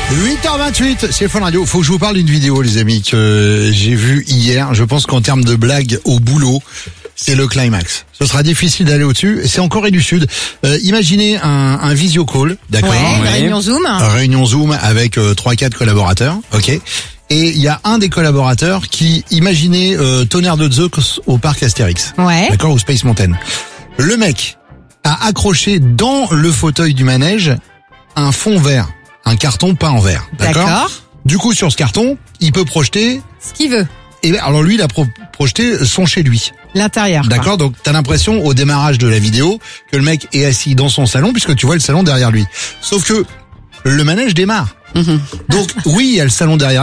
8h28, c'est Fun Radio. Faut que je vous parle d'une vidéo, les amis, que j'ai vue hier. Je pense qu'en termes de blagues au boulot, c'est le climax. Ce sera difficile d'aller au-dessus. C'est en Corée du Sud. Imaginez un visio call, d'accord? Ouais, réunion Zoom. Réunion Zoom avec 3-4 collaborateurs, ok. Et il y a un des collaborateurs qui imaginait Tonnerre de Zeus au parc Astérix. Ouais. D'accord, au Space Mountain. Le mec a accroché dans le fauteuil du manège un fond vert, un carton peint en vert. D'accord. Du coup, sur ce carton, il peut projeter. Ce qu'il veut. Et alors lui, il a projeté son chez lui. L'intérieur. D'accord. Donc t'as l'impression au démarrage de la vidéo que le mec est assis dans son salon puisque tu vois le salon derrière lui. Sauf que le manège démarre. Donc oui, il y a le salon derrière.